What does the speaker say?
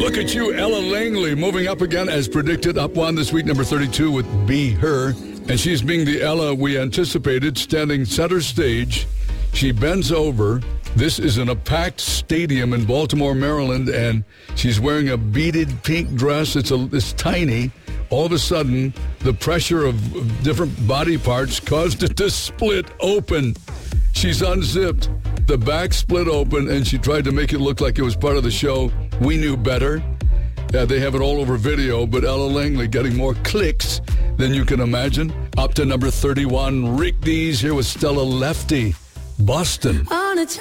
Look at you, Ella Langley, moving up again as predicted. Up one this week, number 32 with Be Her. And she's being the Ella we anticipated, standing center stage. She bends over. This is in a packed stadium in Baltimore, Maryland, and she's wearing a beaded pink dress. It's tiny. All of a sudden, the pressure of different body parts caused it to split open. She's unzipped. The back split open, and she tried to make it look like it was part of the show. We knew better. Yeah, they have it all over video, but Ella Langley getting more clicks than you can imagine. Up to number 31, Rick Dees here with Stella Lefty, Boston. On a